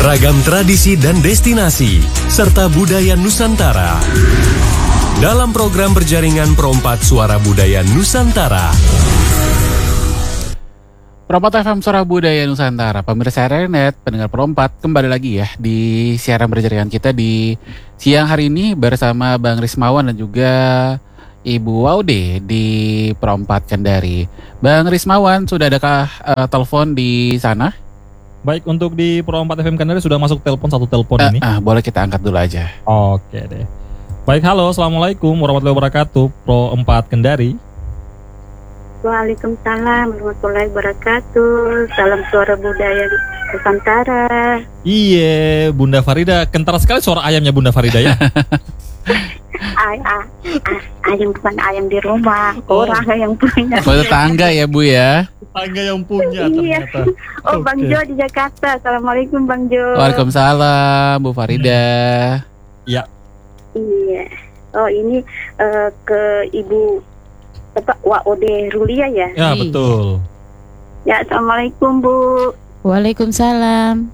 Ragam tradisi dan destinasi, serta budaya Nusantara. Dalam program berjaringan Pro4 Suara Budaya Nusantara. Pro4 FM Suara Budaya Nusantara, pemirsa Renet, pendengar Pro4, kembali lagi ya di siaran berjaringan kita di siang hari ini bersama Bang Rismawan dan juga Ibu Waude di Pro4 Kendari. Bang Rismawan, sudah adakah telepon di sana? Baik, untuk di Pro4 FM Kendari sudah masuk satu telepon ini. Boleh kita angkat dulu aja. Oke deh. Baik, halo, assalamualaikum warahmatullahi wabarakatuh, Pro4 Kendari. Waalaikumsalam warahmatullahi wabarakatuh. Salam Suara Budaya Nusantara. Iya, Bunda Farida, kental sekali suara ayamnya Bunda Farida ya. Ayam bukan ayam di rumah, orang yang punya. Oh, tetangga ya Bu ya. Tetangga yang punya ternyata. Oh, Bang Jo di Jakarta. Assalamualaikum Bang Jo. Waalaikumsalam Bu Farida. Ya. Iya. Oh, ini ke Ibu Waude Rulia ya? Ya, betul. Ya, assalamualaikum Bu. Waalaikumsalam.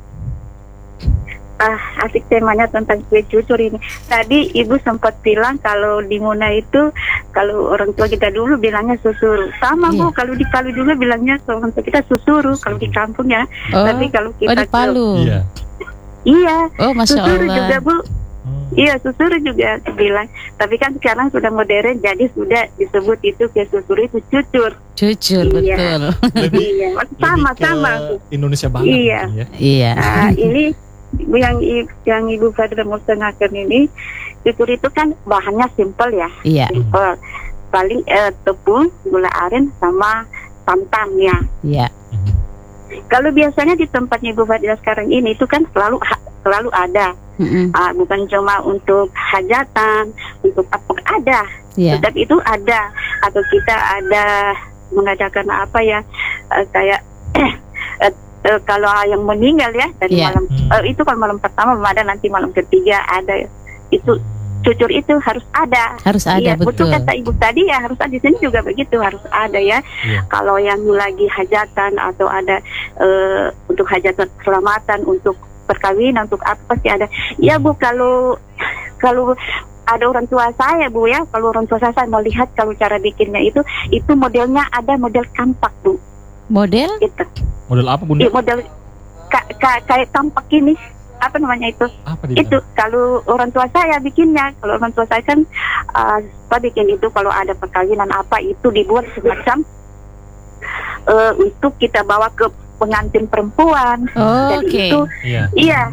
Asik temanya tentang kue cucur ini. Tadi Ibu sempat bilang kalau di Muna itu kalau orang tua kita dulu bilangnya susuru. Sama Bu, kalau di Palu juga bilangnya orang tua kita susuru kalau di kampung ya. Tapi kalau kita di Palu. Iya. Oh, Masya susuru Allah. juga Bu. Iya, susuru juga bilang. Tapi kan sekarang sudah modern, jadi sudah disebut itu kue susuru itu cucur. Cucur, iya. Betul. Iya, sama. Indonesia banget. Iya. Ya. Iya. Nah, ini yang Ibu Fadra mau setengahkan ini, cucur itu kan bahannya simpel ya. Iya. Simpel. Paling tepung, gula aren sama santan ya. Iya. Kalau biasanya di tempatnya Ibu Fadra sekarang ini itu kan selalu ada. Bukan cuma untuk hajatan, untuk apa ada. Tetap itu ada. Atau kita ada mengadakan apa ya, kayak kalau yang meninggal ya dari malam itu kan malam pertama belum ada, nanti malam ketiga ada. Itu cucur itu harus ada. Harus ada, iya, betul. Kata Ibu tadi ya harus ada. Di sini juga begitu, harus ada ya. Kalau yang lagi hajatan atau ada untuk hajatan keselamatan, untuk perkawinan, untuk apa pasti ada. Ya Bu, kalau ada orang tua saya Bu ya, kalau orang tua saya melihat kalau cara bikinnya itu modelnya ada model kampak Bu. Model? Itu. Model apa Bunda? Model kayak kampak ini. Apa namanya itu? Itu kalau orang tua saya bikinnya. Kalau orang tua saya kan bikin itu kalau ada perkawinan apa itu dibuat semacam untuk kita bawa ke pengantin perempuan. Jadi itu iya.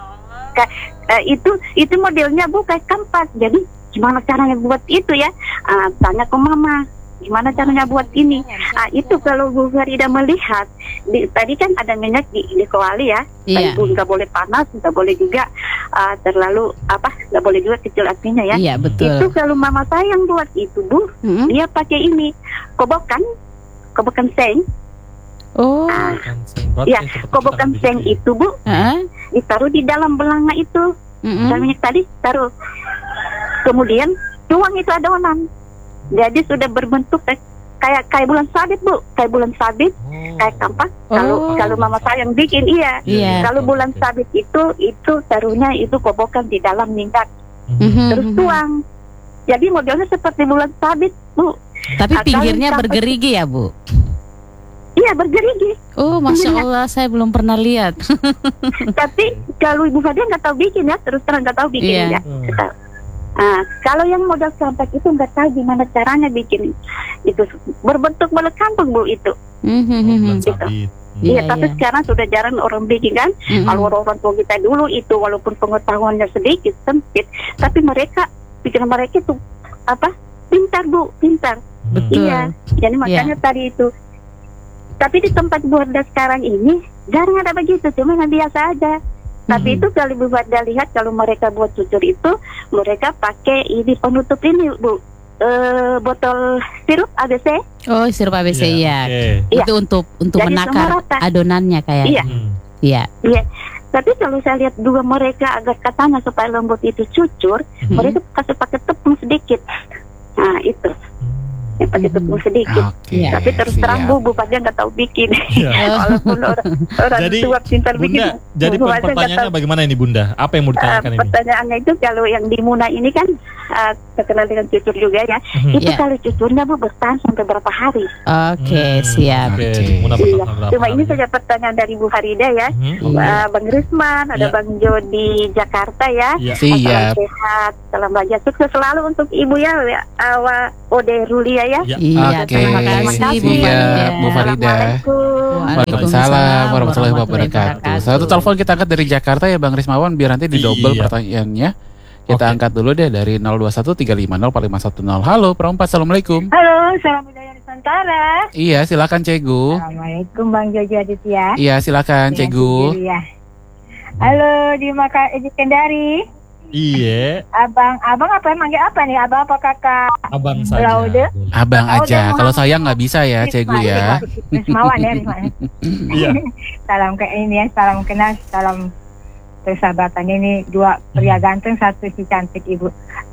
Itu modelnya Bu kayak kampak. Jadi gimana caranya buat itu ya? Tanya ke mama. Gimana caranya buat ini? Itu kalau Bu Farida melihat tadi kan ada minyak di kuali ya. Ibu nggak boleh panas, nggak boleh juga terlalu nggak boleh juga kecil apinya ya. Iya, betul. Itu kalau mama saya yang buat itu Bu, dia pakai ini kobokan seng. Oh. Ya, kobokan seng itu Bu, ditaruh di dalam belanga itu. Minyak tadi taruh. Kemudian tuang itu adonan. Jadi sudah berbentuk kayak bulan sabit Bu, kayak bulan sabit, kayak kampak. Kalau mama saya yang bikin Kalau bulan sabit itu taruhnya itu kobokan di dalam minyak, terus tuang. Jadi modelnya seperti bulan sabit Bu. Tapi pinggirnya bergerigi ya Bu? Iya, bergerigi. Oh, Masya Allah, saya belum pernah lihat. Tapi kalau Ibu Fadia nggak tahu bikin ya, terus terang nggak tahu bikin ya. Kalau yang model kampak itu nggak tahu gimana caranya bikin itu berbentuk bulat kampung Bu itu. Gitu. Iya, tapi sekarang sudah jarang orang bikin kan. Kalau orang tua kita dulu itu walaupun pengetahuannya sedikit sempit, tapi pikiran mereka itu pintar Bu, pintar. Betul. Iya, jadi makanya tadi itu. Tapi di tempat Bu Farda sekarang ini jarang ada begitu, cuma yang biasa aja. Tapi itu kalau Bu Farda lihat kalau mereka buat cucur itu mereka pakai ini penutup ini Bu, botol sirup ABC. Oh, sirup ABC ya. Itu untuk jadi menakar adonannya kayak. Iya. Tapi kalau saya lihat juga mereka agar katanya supaya lembut itu cucur, mereka kasih pakai tepung sedikit. Nah itu. seperti tepung sedikit. Tapi terus terang Bu Faridah nggak tahu bikin. Walaupun orang tua pintar bikin. Jadi pertanyaannya bagaimana ini Bunda? Apa yang mau ditanyakan ini? Pertanyaannya itu kalau yang di Muna ini kan terkenal dengan cucur juga ya. Itu kalau cucurnya Bu bertahan sampai berapa hari? Oke, siap. Cuma ini saja pertanyaan dari Bu Faridah ya. Bang Risman, ada Bang Jo di Jakarta ya. Siap. Sehat, salam bahagia, sukses selalu untuk Ibu ya, Ode Rulia ya. Iya, terima kasih Bu Faridah. Waalaikumsalam warahmatullahi wabarakatuh. Satu telepon kita angkat dari Jakarta ya Bang Rismawan, biar nanti didobel pertanyaannya. Kita angkat dulu deh dari 0213504510. Halo, Perempat, assalamualaikum. Halo, salam budaya Nusantara. Iya, silakan Cegu. Assalamualaikum Bang Jojo Aditya. Iya, silakan Cegu. Halo di Kendari. Iya. Abang apa manggil apa nih? Abang apa kakak? Abang saja. Abang aja. Kalau saya nggak bisa ya, Cegu ya. Rismawan ya, Rismawan. Iya. Salam ke ini ya, salam kenal, salam persahabatan. Ini dua pria ganteng, satu si cantik Ibu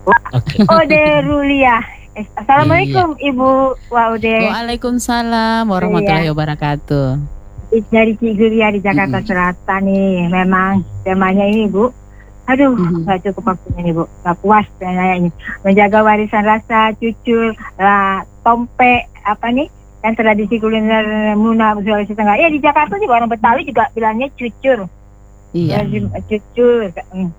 Ode Rulia. Assalamualaikum Ibu Ode. Waalaikumsalam warahmatullahi wabarakatuh. Dari Ciguria di Jakarta Selatan nih, memang temanya ini Bu. Aduh, nggak cukup waktunya nih Bu, nggak puas penanya ini. Menjaga warisan rasa cucur, tompe, apa nih, kan tradisi kuliner Muna Sulawesi Tengah. Ya di Jakarta juga orang Betawi juga bilangnya cucur. Iya. Cucur.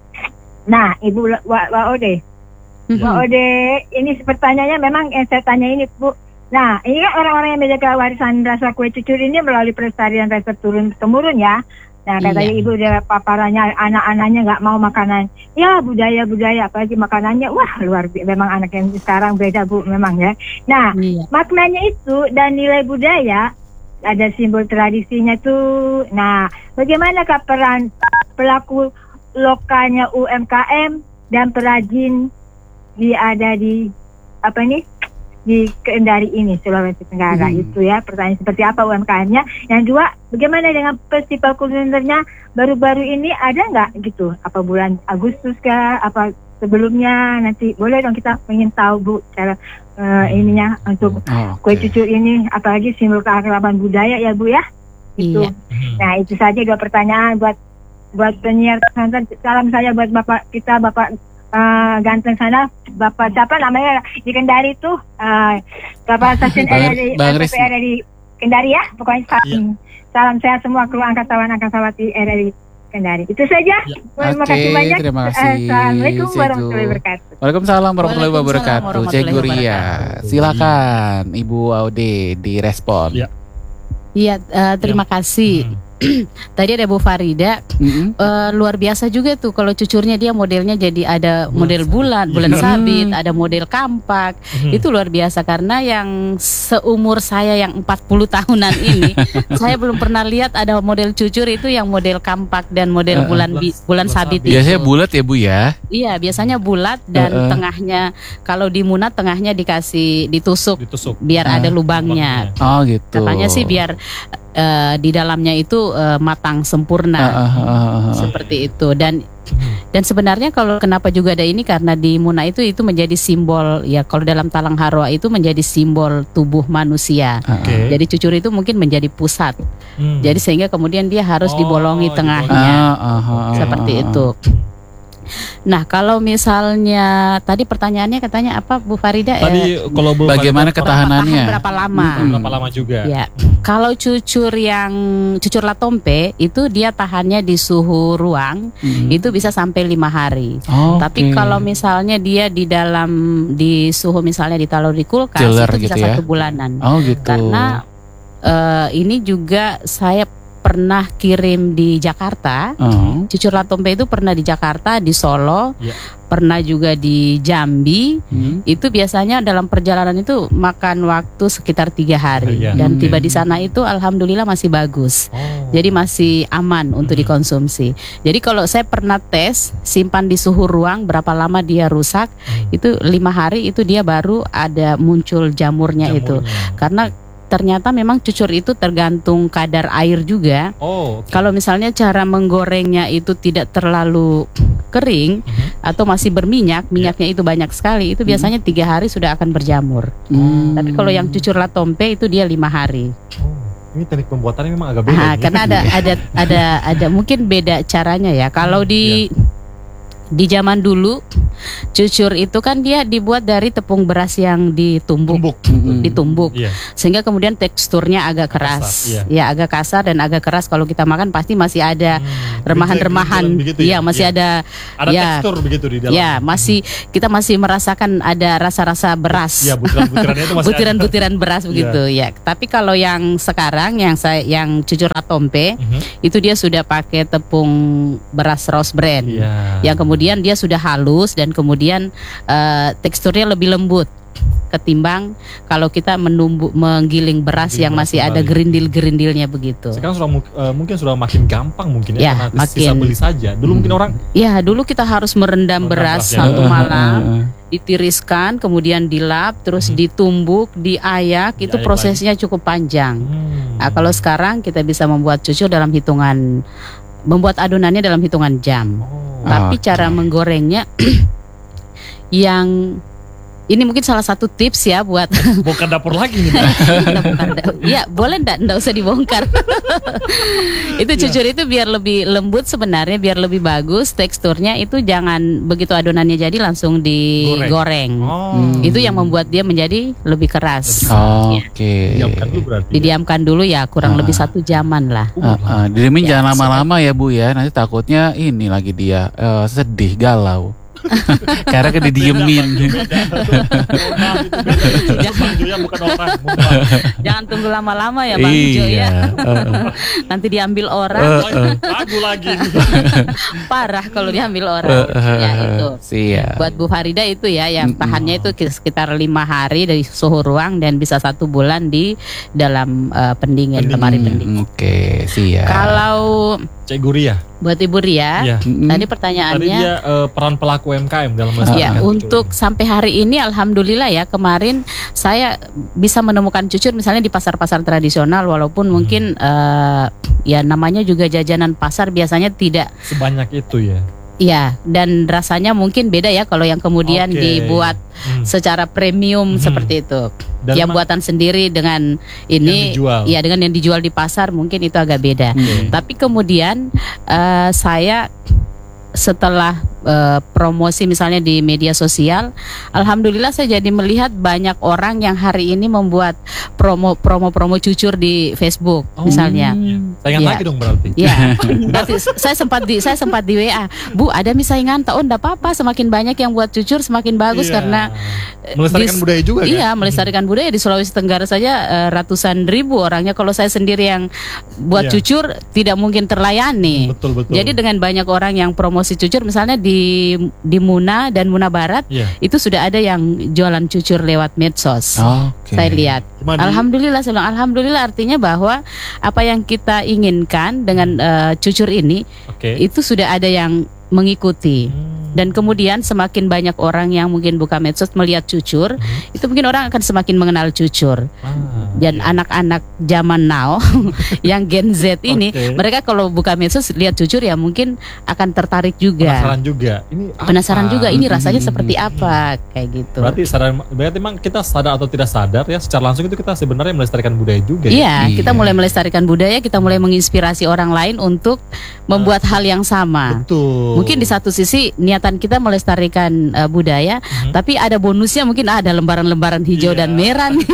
Nah, Ibu Ode, Ode, ini pertanyaannya memang yang saya tanya ini Bu. Nah, ini kan orang-orang yang menjaga warisan rasa kue cucur ini melalui pelestarian resep turun-temurun ya. Nah, katanya Ibu udah paparannya anak-anaknya nggak mau makanan. Ya, budaya-budaya, apalagi makanannya, wah luar biasa. Memang anak yang sekarang beda Bu, memang ya. Nah, maknanya itu dan nilai budaya, ada simbol tradisinya tuh. Nah, bagaimanakah peran pelaku lokalnya UMKM dan perajin ada di apa nih? Di Kendari ini, Sulawesi Tenggara itu ya. Pertanyaan seperti apa UMKM-nya? Yang dua, bagaimana dengan festival kulinernya baru-baru ini ada nggak gitu? Apa bulan Agustus kah? Apa sebelumnya? Nanti boleh dong, kita pengen tahu Bu cara ininya untuk kue cucur ini, apalagi simbol keakraban budaya ya Bu ya. Itu. Nah itu saja dua pertanyaan buat penyiar. Salam saya buat Bapak kita, Bapak ganteng sana, Bapak siapa namanya di Kendari tuh, Bapak stasiun RRI di Kendari ya, pokoknya salam sehat semua kru angkatawan angkatawati RRI Kendari. Itu saja. Terima kasih banyak. Terima kasih. Assalamualaikum warahmatullahi wabarakatuh. Waalaikumsalam warahmatullahi wabarakatuh. Cegu Ria, silakan Ibu Aude direspon. Iya, terima kasih. Tadi ada Bu Faridah, luar biasa juga tuh kalau cucurnya dia modelnya jadi ada model bulan sabit, ada model kampak. Itu luar biasa karena yang seumur saya yang 40 tahunan ini saya belum pernah lihat ada model cucur itu yang model kampak dan model bulan sabit. Biasanya bulat ya Bu ya? Iya, biasanya bulat dan tengahnya, kalau di Muna tengahnya ditusuk biar ada lubangnya. Oh gitu. Katanya sih biar di dalamnya itu matang sempurna, seperti itu. Dan sebenarnya kalau kenapa juga ada ini, karena di Muna itu menjadi simbol ya, kalau dalam Talang Harwa itu menjadi simbol tubuh manusia. Jadi cucur itu mungkin menjadi pusat. Jadi sehingga kemudian dia harus dibolongi tengahnya, seperti itu. Nah, kalau misalnya tadi pertanyaannya katanya apa Bu Faridah? Tadi kalau bagaimana ketahanannya? Berapa lama? Berapa lama juga? Ya. Kalau cucur latompe itu dia tahannya di suhu ruang itu bisa sampai 5 hari. Tapi kalau misalnya dia di suhu misalnya ditaruh di kulkas itu bisa 1 bulanan. Karena ini juga saya pernah kirim di Jakarta. Cucur latompe itu pernah di Jakarta, di Solo, pernah juga di Jambi. Itu biasanya dalam perjalanan itu makan waktu sekitar 3 hari. Dan tiba di sana itu alhamdulillah masih bagus. Jadi masih aman untuk dikonsumsi. Jadi kalau saya pernah tes, simpan di suhu ruang berapa lama dia rusak, itu 5 hari itu dia baru ada muncul jamurnya. Itu. Karena ternyata memang cucur itu tergantung kadar air juga. Kalau misalnya cara menggorengnya itu tidak terlalu kering atau masih berminyak, minyaknya itu banyak sekali, itu biasanya 3 hari sudah akan berjamur. Tapi kalau yang cucur La Tompe itu dia 5 hari. Ini teknik pembuatannya memang agak beda. Karena ada mungkin beda caranya ya. Kalau di zaman dulu cucur itu kan dia dibuat dari tepung beras yang ditumbuk. Sehingga kemudian teksturnya agak keras. Ya, agak kasar dan agak keras. Kalau kita makan pasti masih ada remahan-remahan. Masih ada tekstur begitu di dalam. Ya, kita masih merasakan ada rasa-rasa beras. Ya, butiran-butirannya itu masih butiran-butiran beras begitu ya. Tapi kalau yang sekarang yang cucur La Tompe itu dia sudah pakai tepung beras Rose Bran. Yang kemudian dia sudah halus dan kemudian teksturnya lebih lembut ketimbang kalau kita menggiling beras yang masih ada gerindil-gerindilnya begitu. Sekarang mungkin sudah makin gampang mungkin ya, sisa beli saja. Dulu mungkin orang dulu kita harus merendam beras satu malam, ditiriskan, kemudian dilap, terus ditumbuk, diayak, itu prosesnya cukup panjang. Nah, kalau sekarang kita bisa membuat cucur membuat adonannya dalam hitungan jam. Tapi cara menggorengnya yang ini mungkin salah satu tips ya buat bongkar dapur lagi nih. Ya boleh enggak usah dibongkar. Itu cucur itu biar lebih lembut sebenarnya, biar lebih bagus teksturnya, itu jangan begitu adonannya jadi langsung digoreng. Itu yang membuat dia menjadi lebih keras. Didiamkan dulu berarti. Didiamkan dulu ya kurang lebih 1 jaman lah. Didiemin jangan lama-lama ya Bu ya, nanti takutnya ini lagi dia sedih, galau. Karena kan didiemin. Jangan tunggu lama-lama ya Bang Jo ya. Nanti diambil orang. Lagu lagi. Parah kalau diambil orang. Ya itu. Buat Bu Farida itu ya, yang tahannya itu sekitar 5 hari dari suhu ruang dan bisa 1 bulan di dalam pendingin, lemari pendingin. Siap. Kalau Cik Guria, buat Ibu Ria, tadi pertanyaannya. Tadi dia peran pelaku UMKM dalam melestarikan untuk sampai hari ini alhamdulillah ya, kemarin saya bisa menemukan cucur misalnya di pasar-pasar tradisional, walaupun mungkin ya namanya juga jajanan pasar, biasanya tidak sebanyak itu ya. Iya, dan rasanya mungkin beda ya kalau yang kemudian dibuat secara premium seperti itu. Dan yang buatan sendiri dengan ini, ya dengan yang dijual di pasar mungkin itu agak beda. Tapi kemudian saya setelah promosi misalnya di media sosial, alhamdulillah saya jadi melihat banyak orang yang hari ini membuat promo cucur di Facebook misalnya. Saingan lagi dong berarti. Ya, berarti saya sempat di WA, Bu, ada saingan tak? Enggak apa-apa, semakin banyak yang buat cucur semakin bagus karena melestarikan budaya juga kan? Iya, melestarikan budaya. Di Sulawesi Tenggara saja ratusan ribu orangnya. Kalau saya sendiri yang buat cucur tidak mungkin terlayani. Betul. Jadi dengan banyak orang yang promosi cucur misalnya di Muna dan Muna Barat itu sudah ada yang jualan cucur lewat medsos. Saya lihat. Alhamdulillah, alhamdulillah, artinya bahwa apa yang kita inginkan dengan cucur ini itu sudah ada yang mengikuti. Dan kemudian semakin banyak orang yang mungkin buka medsos melihat cucur, itu mungkin orang akan semakin mengenal cucur. Dan anak-anak zaman now yang Gen Z ini, mereka kalau buka medsos lihat cucur ya mungkin akan tertarik juga. Penasaran juga ini rasanya seperti apa, kayak gitu. Berarti memang kita sadar atau tidak sadar ya, secara langsung itu kita sebenarnya melestarikan budaya juga. Iya, kita mulai melestarikan budaya, kita mulai menginspirasi orang lain untuk membuat hal yang sama. Betul. Mungkin di satu sisi niatan kita melestarikan budaya, tapi ada bonusnya, mungkin ada lembaran-lembaran hijau dan merah nih.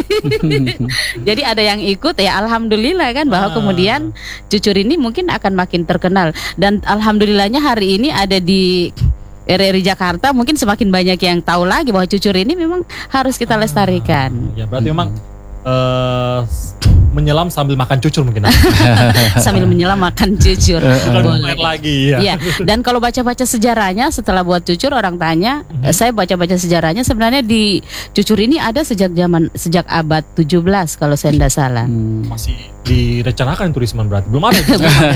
Jadi ada yang ikut ya, alhamdulillah kan, bahwa kemudian cucur ini mungkin akan makin terkenal. Dan alhamdulillahnya hari ini ada di RRI Jakarta, mungkin semakin banyak yang tahu lagi bahwa cucur ini memang harus kita lestarikan. Ya berarti memang menyelam sambil makan cucur mungkin. Sambil menyelam makan cucur. Boleh lagi ya. Ya. Dan kalau baca-baca sejarahnya setelah buat cucur, orang tanya, saya baca-baca sejarahnya sebenarnya di cucur ini ada sejak abad 17 kalau saya tidak salah. Masih direncanakan itu Risman berarti. Belum ada.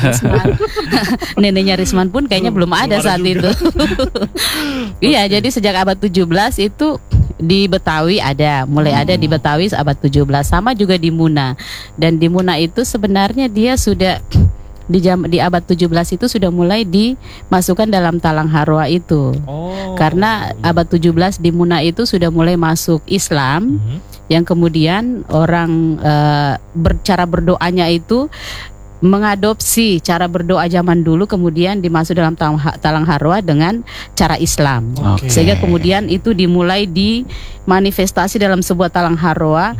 Neneknya Risman pun kayaknya belum ada saat itu. Iya, jadi sejak abad 17 itu Di Betawi ada, mulai ada di Betawi abad 17, sama juga di Muna. Dan di Muna itu sebenarnya dia sudah di abad 17 itu sudah mulai dimasukkan dalam talang harwa itu. Karena abad 17 di Muna itu sudah mulai masuk Islam, yang kemudian orang cara berdoanya itu mengadopsi cara berdoa zaman dulu, kemudian dimasuk dalam talang harwa dengan cara Islam. Sehingga kemudian itu dimulai dimanifestasi dalam sebuah talang harwa,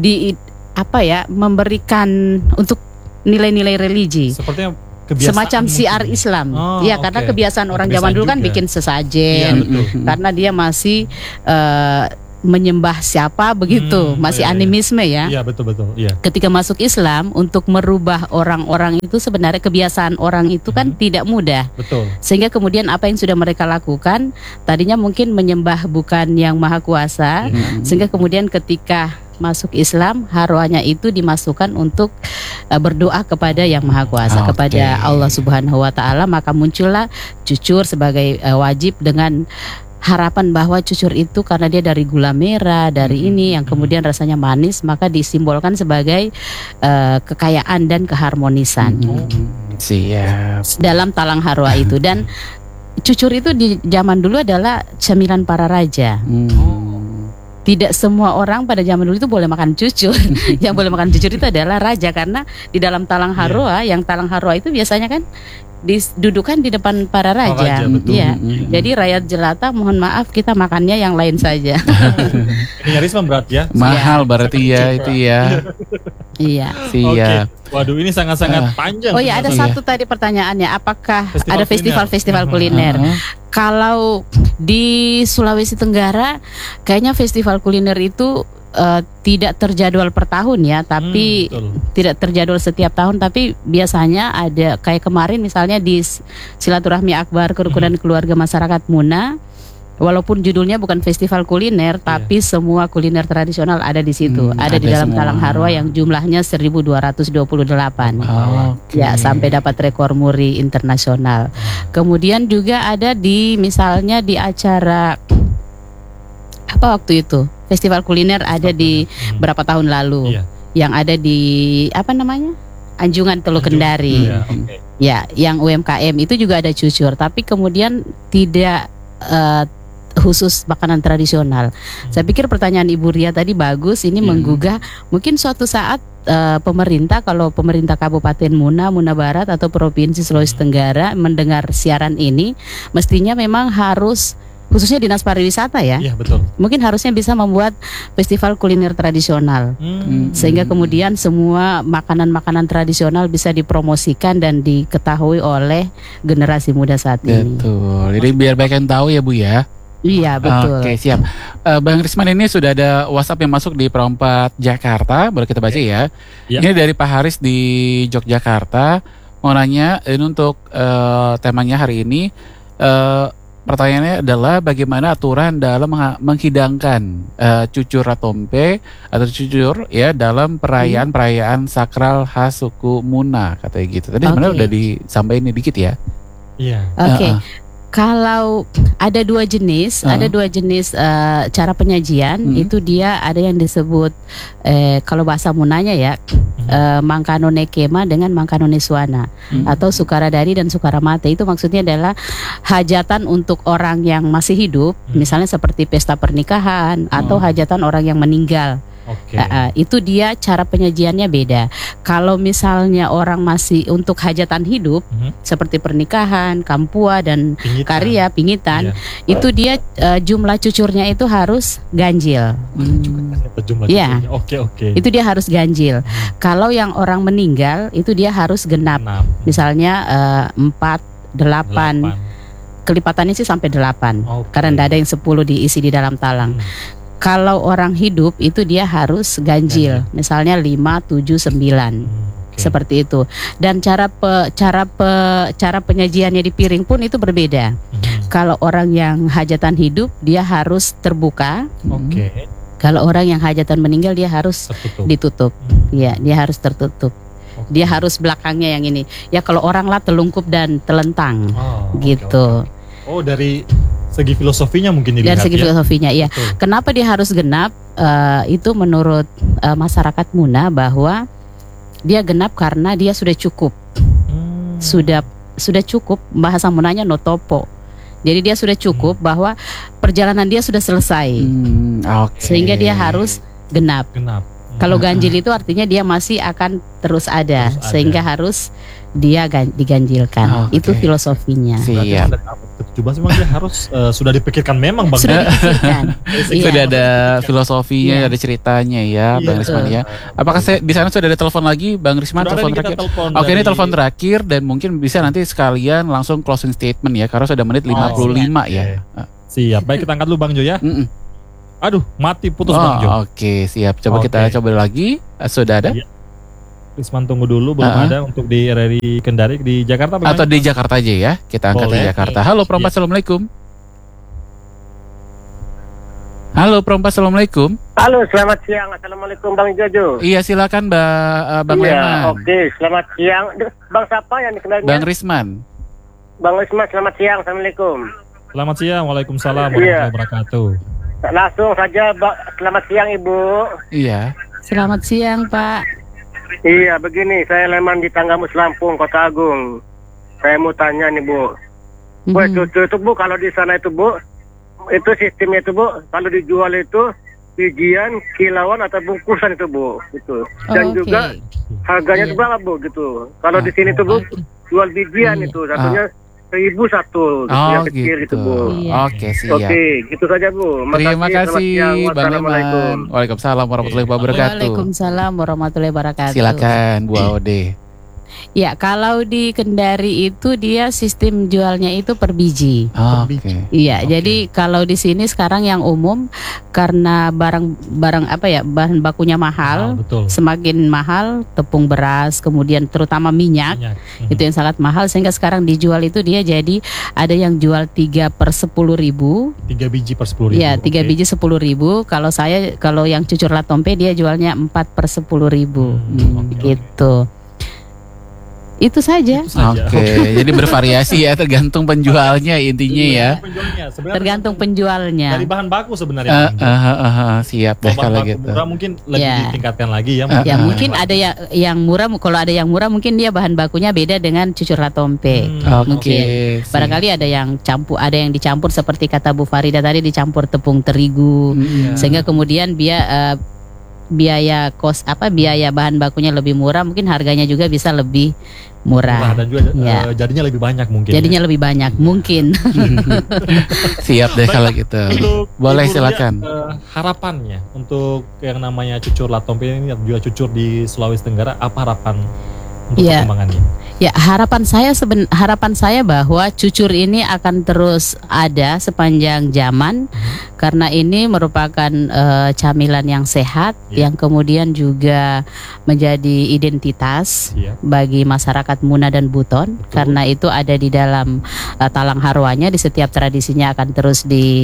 memberikan untuk nilai-nilai religi. Sepertinya semacam siar Islam. Karena kebiasaan orang zaman dulu kan bikin sesajen. Karena dia masih menyembah siapa begitu, masih animisme ya. Iya, betul. Iya. Ketika masuk Islam, untuk merubah orang-orang itu sebenarnya kebiasaan orang itu kan tidak mudah. Betul. Sehingga kemudian apa yang sudah mereka lakukan, tadinya mungkin menyembah bukan yang maha kuasa, sehingga kemudian ketika masuk Islam, harwanya itu dimasukkan untuk berdoa kepada yang maha kuasa, kepada Allah Subhanahu wa taala, maka muncullah cucur sebagai wajib dengan harapan bahwa cucur itu karena dia dari gula merah, dari ini yang kemudian rasanya manis, maka disimbolkan sebagai kekayaan dan keharmonisan. Siap. Dalam talang harwa itu. Dan cucur itu di zaman dulu adalah cemilan para raja. Tidak semua orang pada zaman dulu itu boleh makan cucur. Yang boleh makan cucur itu adalah raja, karena di dalam talang harwa, yang talang harwa itu biasanya kan didudukan di depan para raja. Jadi rakyat jelata mohon maaf, kita makannya yang lain saja. Ini nyaris berat ya. Mahal berarti ya itu ya. Iya. Siap. Waduh, ini sangat-sangat panjang. Oh ya, ada satu tadi pertanyaannya, apakah ada festival kuliner? Kalau di Sulawesi Tenggara kayaknya festival kuliner itu tidak terjadwal per tahun ya, tapi tidak terjadwal setiap tahun, tapi biasanya ada kayak kemarin misalnya di Silaturahmi Akbar Kerukunan Keluarga Masyarakat Muna, walaupun judulnya bukan festival kuliner, tapi semua kuliner tradisional ada di situ, ada di dalam talang harwa yang jumlahnya 1228. Ya, sampai dapat rekor muri internasional. Kemudian juga ada di misalnya di acara apa waktu itu? Festival kuliner ada di berapa tahun lalu, yang ada di Anjungan Teluk Kendari. Ya, yang UMKM itu juga ada cucur, tapi kemudian tidak khusus makanan tradisional. Saya pikir pertanyaan Ibu Ria tadi bagus, ini menggugah mungkin suatu saat pemerintah, kalau pemerintah Kabupaten Muna Barat atau Provinsi Sulawesi Tenggara mendengar siaran ini, mestinya memang harus, khususnya Dinas Pariwisata ya. Iya, betul. Mungkin harusnya bisa membuat festival kuliner tradisional. Sehingga kemudian semua makanan-makanan tradisional bisa dipromosikan dan diketahui oleh generasi muda saat ini. Betul. Jadi biar banyak yang tahu ya Bu ya. Iya, betul. Oke, siap. Bang Risman, ini sudah ada WhatsApp yang masuk di Perompat Jakarta, boleh kita baca ya. Ini dari Pak Haris di Yogyakarta. Mau nanya, ini untuk temanya hari ini, pertanyaannya adalah bagaimana aturan dalam menghidangkan cucur ratompe atau cucur ya dalam perayaan sakral khas suku Muna, katanya gitu. Tadi sebenarnya udah disampaikan dikit ya. Iya. Oke. Kalau ada dua jenis, cara penyajian, itu dia ada yang disebut kalau bahasa Munanya ya, Mangkanone Kema dengan Mangkanone Suana, atau Sukaradari dan Sukaramate. Itu maksudnya adalah hajatan untuk orang yang masih hidup, misalnya seperti pesta pernikahan atau hajatan orang yang meninggal. Itu dia cara penyajiannya beda. Kalau misalnya orang masih untuk hajatan hidup seperti pernikahan, kampua dan karya pingitan, itu dia jumlah cucurnya itu harus ganjil. Ya, itu dia harus ganjil. Kalau yang orang meninggal itu dia harus genap. Misalnya 4, 8. Kelipatannya sih sampai 8. Karena tidak ada yang 10 diisi di dalam talang. Kalau orang hidup itu dia harus ganjil, misalnya 5, 7, 9, seperti itu. Dan cara penyajiannya di piring pun itu berbeda. Kalau orang yang hajatan hidup dia harus terbuka. Kalau orang yang hajatan meninggal dia harus ditutup. Ya, dia harus tertutup. Dia harus belakangnya yang ini. Ya kalau orang lah telungkup dan telentang, gitu. Oh, dari segi filosofinya mungkin dilihat. Dari segi filosofinya, iya. Kenapa dia harus genap? Itu menurut masyarakat Muna bahwa dia genap karena dia sudah cukup. Sudah cukup, bahasa Munanya notopo. Jadi dia sudah cukup bahwa perjalanan dia sudah selesai. Sehingga dia harus genap. Kalau ganjil itu artinya dia masih akan terus ada. Sehingga harus dia diganjilkan. Itu filosofinya. Siap. Coba memang dia harus sudah dipikirkan memang Bang. Sudah dipikirkan. Sudah ada filosofinya, ada ceritanya ya, Bang Risman ya. Apakah di sana sudah ada telepon lagi, Bang Risman? Telepon terakhir. Oke, ini telepon terakhir dan mungkin bisa nanti sekalian langsung closing statement ya, karena sudah menit 55 ya. Siap. Baik, kita angkat dulu Bang Jo ya. Aduh, mati putus Bang Jo. Oke, siap. Coba kita coba lagi. Sudah ada? Risman tunggu dulu, belum ada untuk di RRI Kendari di Jakarta. Atau di Jakarta aja ya, kita angkat di Jakarta. Halo Perompak, Assalamualaikum. Halo Perompak, Assalamualaikum. Halo, selamat siang. Assalamualaikum Bang Jojo. Iya, silakan Bang Leman. Oke, selamat siang. Bang siapa yang dikenalnya? Bang Risman. Bang Risman, selamat siang. Assalamualaikum. Selamat siang, waalaikumsalam warahmatullahi wabarakatuh. Langsung saja, selamat siang Ibu. Iya. Selamat siang Pak. Iya, begini, saya Leman di Tanggamus Lampung, Kota Agung. Saya mau tanya nih Bu. Kue cucu itu Bu, kalau di sana itu Bu, itu sistemnya itu Bu, kalau dijual itu bijian, kilauan atau bungkusan itu Bu, gitu. Dan juga harganya itu berapa Bu, gitu. Kalau di sini tuh Bu, jual bijian itu, satunya 1.000 satu, yang kecil gitu Bu. Oke, siap. Oke, gitu saja Bu. Terima kasih Bang Leman. Waalaikumsalam warahmatullahi wabarakatuh. Waalaikumsalam warahmatullahi wabarakatuh. Silakan Bu Aude. Ya, kalau di Kendari itu dia sistem jualnya itu per biji. Iya, jadi kalau di sini sekarang yang umum karena barang bahan bakunya mahal, semakin mahal tepung beras, kemudian terutama minyak. Itu yang sangat mahal sehingga sekarang dijual itu dia jadi ada yang jual 3 per 10.000. 3 biji per 10.000. Iya, 3 biji 10.000. Kalau yang cucur latompe dia jualnya 4 per 10.000. Gitu. Itu saja. Oke, jadi bervariasi ya, tergantung penjualnya intinya ya. Tergantung penjualnya. Dari bahan baku sebenarnya. Siap deh kalau gitu. Murah mungkin lebih ditingkatkan lagi ya. Ya mungkin ada yang murah. Kalau ada yang murah mungkin dia bahan bakunya beda dengan cucur latompe. Mungkin barangkali ada yang dicampur seperti kata Bu Farida tadi, dicampur tepung terigu sehingga kemudian biaya bahan bakunya lebih murah, mungkin harganya juga bisa lebih murah. Dan juga jadinya lebih banyak mungkin. Jadinya lebih banyak mungkin. Siap deh kalau gitu. Boleh silakan. Harapannya untuk yang namanya cucur latompe ini juga cucur di Sulawesi Tenggara, apa harapan untuk perkembangannya? Ya, harapan saya bahwa cucur ini akan terus ada sepanjang zaman karena ini merupakan camilan yang sehat yang kemudian juga menjadi identitas bagi masyarakat Muna dan Buton. Karena itu ada di dalam talang harwanya, di setiap tradisinya akan terus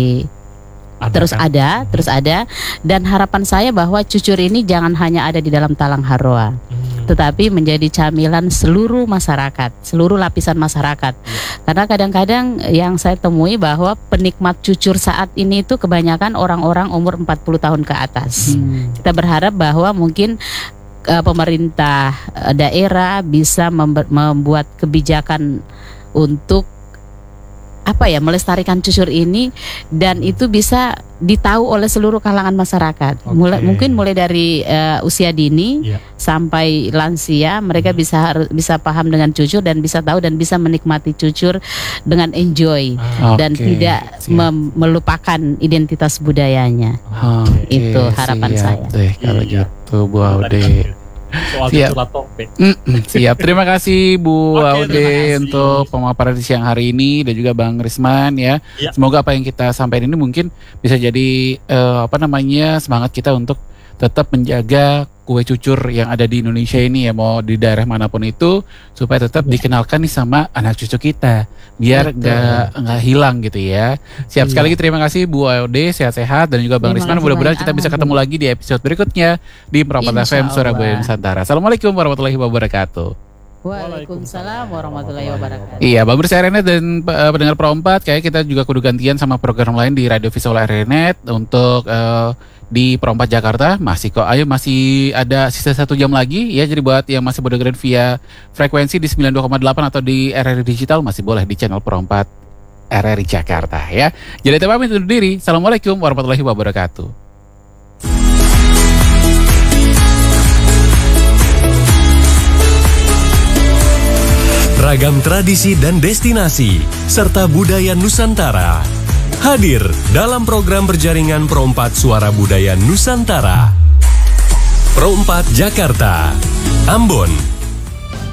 ada dan harapan saya bahwa cucur ini jangan hanya ada di dalam talang harwa, tetapi menjadi camilan seluruh masyarakat, seluruh lapisan masyarakat. Karena kadang-kadang yang saya temui bahwa penikmat cucur saat ini itu kebanyakan orang-orang umur 40 tahun ke atas. Kita berharap bahwa mungkin pemerintah daerah bisa membuat kebijakan untuk melestarikan cucur ini dan itu bisa ditahu oleh seluruh kalangan masyarakat. Mungkin mulai dari usia dini sampai lansia, mereka bisa paham dengan cucur dan bisa tahu dan bisa menikmati cucur dengan enjoy dan tidak melupakan identitas budayanya. Itu harapan saya. Kalau gitu Bu Aude. Soal cucur latompe. Siap. Terima kasih Bu Aude untuk pemaparan di siang hari ini dan juga Bang Risman ya. Semoga apa yang kita sampaikan ini mungkin bisa jadi semangat kita untuk tetap menjaga kue cucur yang ada di Indonesia ini ya, mau di daerah manapun itu, supaya tetap dikenalkan nih sama anak cucu kita biar nggak hilang gitu ya. Siap sekali lagi, terima kasih Bu Aude, sehat-sehat, dan juga Bang Risman. Mudah-mudahan kita bisa ketemu lagi di episode berikutnya di Perompak FM Suara Budaya Nusantara. Assalamualaikum warahmatullahi wabarakatuh. Waalaikumsalam warahmatullahi wabarakatuh. Iya, Bang Bersih Renet dan pendengar Pro4, kayak kita juga kudu gantian sama program lain di Radio Visual Renet untuk di Pro4 Jakarta. Masih kok, ayo masih ada sisa 1 jam lagi ya. Jadi buat yang masih berdengaran via frekuensi di 92,8 atau di RRI Digital masih boleh di channel Pro4 RRI Jakarta ya. Jadi kita pamit undur diri. Assalamualaikum warahmatullahi wabarakatuh. Ragam tradisi dan destinasi, serta budaya Nusantara hadir dalam program berjaringan Pro4 Suara Budaya Nusantara. Pro4 Jakarta, Ambon,